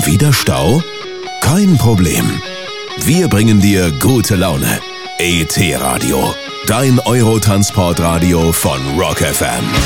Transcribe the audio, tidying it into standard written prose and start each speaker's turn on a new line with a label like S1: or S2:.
S1: Schon wieder Stau? Kein Problem. Wir bringen dir gute Laune. ET Radio, dein Eurotransportradio von Rock FM.